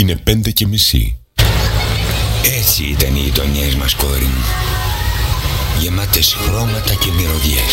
Είναι 5:30. Έτσι ήταν οι γειτονιές μας, κόρη μου, γεμάτες χρώματα και μυρωδιές.